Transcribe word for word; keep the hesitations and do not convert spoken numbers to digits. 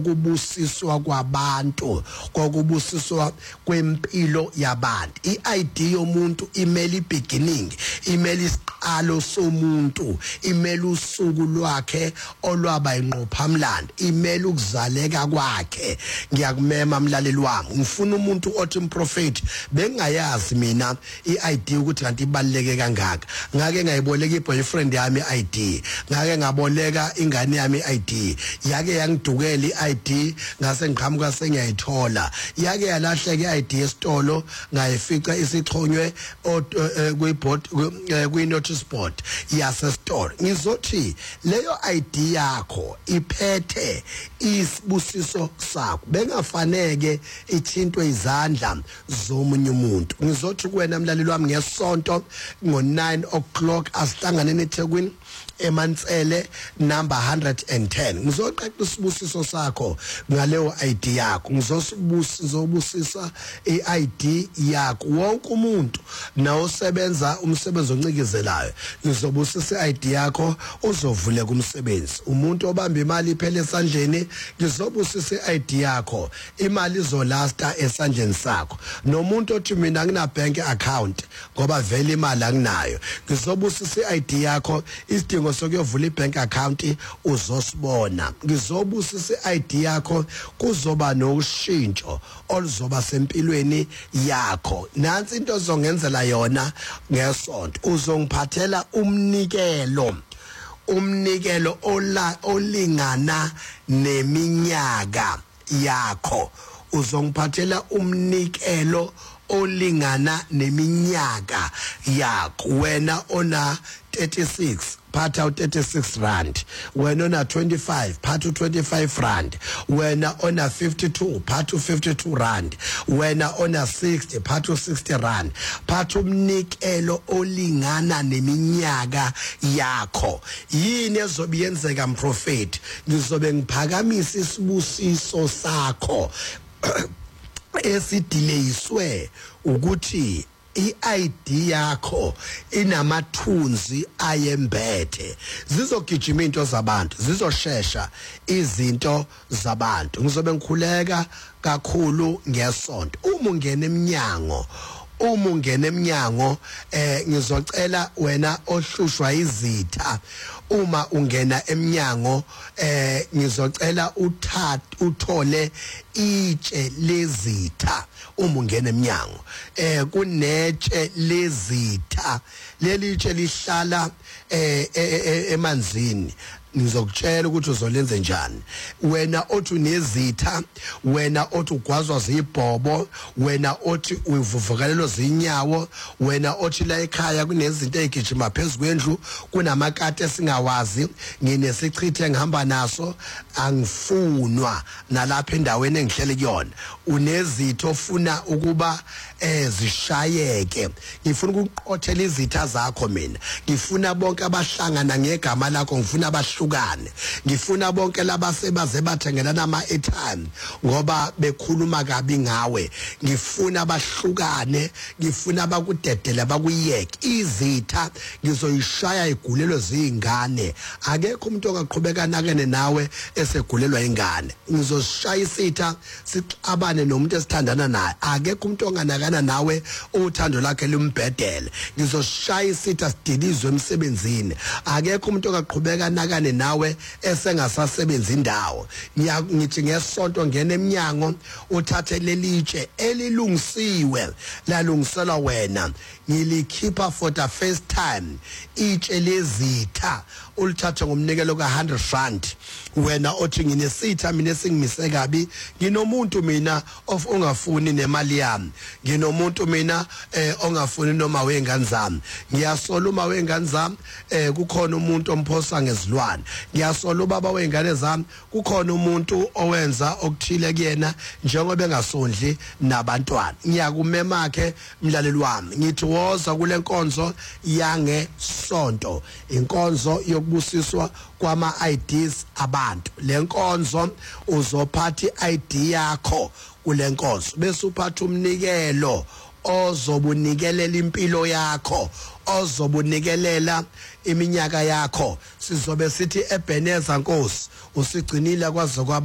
kubusiswa kwabantu kokubusiswa kwempilo yabantu. I D yomuntu imeli beginning, imeli isiqalo somuntu, imeli usuku lwakhe olwaba inqophamlando, imeli ukuzaleka kwakhe. Ngiyakumema mlaleli wami, ngifuna umuntu othi umprofeti bengayazi mina I D ukuthi kanti ibaleke kangaka. Ngake ngayiboleka iboyfriend yami I D, ngake ngaboleka ingane yami I D, yake yangidukela I D ngase ngiqhamuka sengiyayithola, yake yalahleke I D esitolo ngayifica isixhonywe kwiboard kwi notice board yase store. Ngizothi leyo I D yakho iphethe isibusiso sakho, bengafaneke ithintwe izandla zomunye umuntu. Ngizothi kuwena mlaleli wami ngesonto ngo nine o'clock asihlangane eThekwini eMantsele number one hundred ten. Ngizoqeqa isibusiso sakho ngaleyo I D yakho, ngizosibusisa I D yakho. Wonke umuntu na osebenza umsebenzi oncikizelayo ngizobusisa I D yakho uzovule kumsebenzi. Umuntu obamba imali iphele esandleni ngizobusisa I D yakho, imali izolasta esandleni sakho. Nomuntu othi mina ngina bank account ngoba vele imali anginayo ngizobusisa I D yakho, isidingo sokuyovula ibank account uzosibona. Ngizobusisa I D yakho kuzoba noshintsho oluzoba sempilweni yakho. Nansi into ozongenzela yona ngesonto, uzongiphathela umnikelo, umnikelo ola olingana neminyaka yakho. Uzongiphathela umnikelo olingana neminyaka yakho. Wena ona thirty-six phatha u thirty-six rand, wena ona twenty-five phatha u twenty-five rand, wena ona fifty-two phatha u fifty-two rand, wena ona sixty phatha u sixty rand. Phatha umnikelo olingana neminyaka yakho. Yini ezobiyenzeka mprofeti? Ngizobe ngiphakamisa isibusiso sakho esidileyiswe ukuthi I D yakho inamathunzi ayembethe. Zizogijima into zabantu, zizoshesha izinto zabantu. Ngizobe ngikhuleka kakhulu ngesonto. Uma ungena eminyango, uma ungena eminyango eh ngizocela wena ohlushwa izitha, uma ungena eminyango eh ngizocela uthathe uthole itshe lezitha. Uma ungena eminyango eh kunetshe lezitha, leli itshe lihlala eh emanzini. Ngizokutshela ukuthi uzolenza njani. Wena othi unezitha, wena othi ugwazwa zibhobo, wena othi uvuvukalelo zinyawo, wena othi la ekhaya kunezinto ezigijima phezulu kwendlu, kunamakati esingawazi, nginesichithe ngihamba naso, angifunwa nalapha endaweni engihlele kuyona. Unezitho ofuna ukuba ezishayeke. Ngifuna ukuqothela izitha zakho mina. Ngifuna bonke abahlangana ngegama lakho, ngifuna abahlukane. Ngifuna bonke labasebaze bathengelana ama airtime ngoba bekhuluma kabi ngawe. Ngifuna abahlukane, ngifuna abakudedela bakuyeke. Izitha ngizoyishaya igulelo zingane. Akekho umuntu ongaqhubeka nakene nawe esegulelwa ingane. Ngizosishaya isitha sixabane nomuntu esithandana naye. Akekho umuntu onganaka nawe uthando lakhe limbhedele. Ngizoshaya isitha sidilizwe emsebenzini. Akekho umuntu ongaqhubeka nakane nawe esengasasebenza indawo. Ngiyathi ngesonto ngene eminyango uthathe lelitshe elilungisiwe lalungisela wena. Ngilikhipha for the first time itshe lezitha ulithathe ngomnikelo ka one hundred rand. Wena othi nginesitha mina esingimise kabi, nginomuntu mina of ongafuni nemali yami, nginomuntu mina eh ongafuni noma wengane zami. Ngiyasola uma wengane zami eh kukhona umuntu omphosa ngezilwane. Ngiyasola ubaba wengane zami kukhona umuntu owenza okuthile kuyena njengoba engasondli nabantwana. Ngiyakumema ke mlaleli wami, ngithi woza kule nkonzo yange sonto, inkonzo yokubusiswa kwama I Ds abantu. Le nkonzo uzophatha I D yakho kule nkonzo bese uphatha umnikelo ozobunikelela impilo yakho, ozobunikelela iminyaka yakho. Sizobe sithi Ebeneza Nkosi usigcinile kwaze kwaba